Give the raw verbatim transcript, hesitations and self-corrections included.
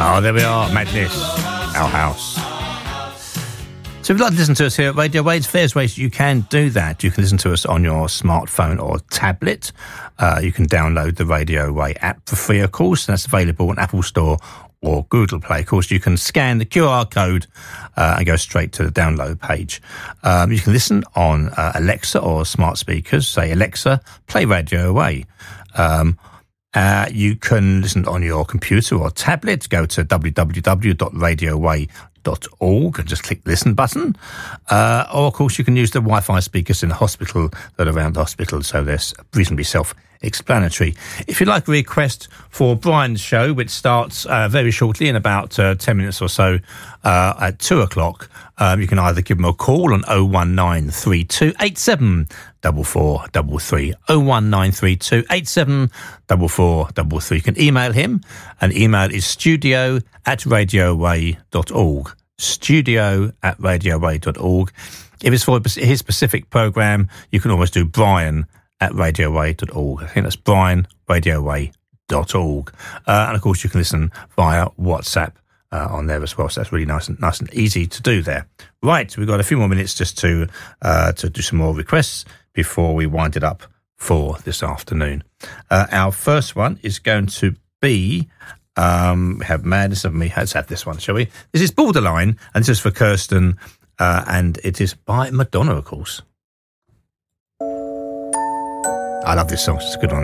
Oh, there we are. Madness. Our house. So if you'd like to listen to us here at Radio Way, there's various ways you can do that. You can listen to us on your smartphone or tablet. Uh, you can download the Radio Way app for free, of course. And that's available on Apple Store or Google Play. Of course, you can scan the Q R code uh, and go straight to the download page. Um, you can listen on uh, Alexa or smart speakers. Say, Alexa, play Radio Way. Um, uh, you can listen on your computer or tablet. Go to w w w dot radio way dot org and just click the listen button. Uh, or, of course, you can use the Wi-Fi speakers in the hospital that are around the hospital, so they're reasonably self-explanatory. If you'd like a request for Brian's show, which starts uh, very shortly in about uh, ten minutes or so uh, at two o'clock, um, you can either give him a call on oh one nine three two eight seven four four three three, oh one nine three two eight seven four four three three. You can email him, and email is studio at radioway dot org. Studio at radioway dot org. If it's for his specific program, you can always do Brian at radioway dot org. I think that's Brian, radioway dot org. Uh, and of course, you can listen via WhatsApp uh, on there as well. So that's really nice and nice and easy to do there. Right, we've got a few more minutes just to uh, to do some more requests before we wind it up for this afternoon. Uh, our first one is going to be. Um, we have Madness of Me. Let's have this one, shall we? This is Borderline, and this is for Kirsten, uh, and it is by Madonna, of course. I love this song. It's a good one,